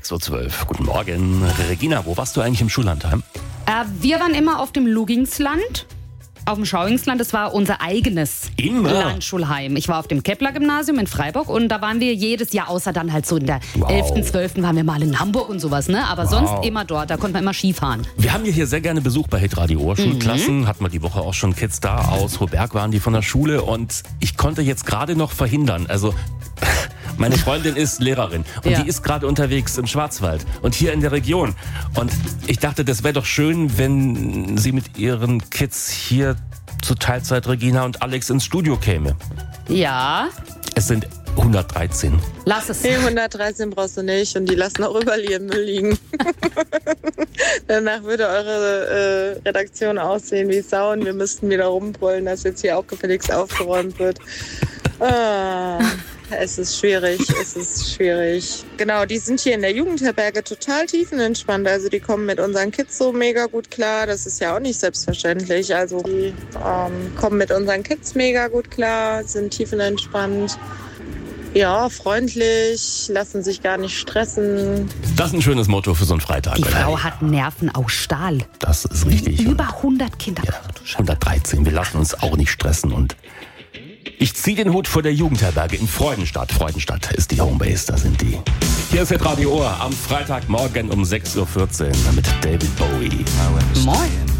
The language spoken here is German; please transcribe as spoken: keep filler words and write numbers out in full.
sechs Uhr zwölf. Guten Morgen. Regina, wo warst du eigentlich im Schullandheim? Äh, wir waren immer auf dem Lugingsland. Auf dem Schauingsland, das war unser eigenes Immer? Landschulheim. Ich war auf dem Kepler-Gymnasium in Freiburg und da waren wir jedes Jahr, außer dann halt so in der Wow. elften, zwölften waren wir mal in Hamburg und sowas, ne? Aber Wow. sonst immer dort, da konnte man immer Skifahren. Wir haben ja hier sehr gerne Besuch bei Hitradio Ohr. Schulklassen, hatten wir die Woche auch schon Kids da. Aus Hohberg waren die von der Schule und ich konnte jetzt gerade noch verhindern, also... Meine Freundin ist Lehrerin und Ja. die ist gerade unterwegs im Schwarzwald und hier in der Region. Und ich dachte, das wäre doch schön, wenn sie mit ihren Kids hier zu Teilzeit Regina und Alex ins Studio käme. Ja, Es sind hundertdreizehn. lass es. Nee, hundertdreizehn brauchst du nicht und die lassen auch überall ihren Müll liegen. Danach würde eure äh, Redaktion aussehen wie Sau und wir müssten wieder rumbrüllen, dass jetzt hier auch gefälligst aufgeräumt wird. Ah, es ist schwierig, es ist schwierig. Genau, die sind hier in der Jugendherberge total tiefenentspannt. Also die kommen mit unseren Kids so mega gut klar. Das ist ja auch nicht selbstverständlich. Also die ähm, kommen mit unseren Kids mega gut klar, sind tiefenentspannt. Ja, freundlich, lassen sich gar nicht stressen. Das ist ein schönes Motto für so einen Freitag. Die oder? Frau hat Nerven aus Stahl. Das ist richtig. Über hundert Kinder. Ja, hundertdreizehn. Wir lassen uns auch nicht stressen und ich ziehe den Hut vor der Jugendherberge in Freudenstadt. Freudenstadt ist die Homebase, da sind die. Hier ist Hitradio Ohr am Freitagmorgen um sechs Uhr vierzehn mit David Bowie. Moin.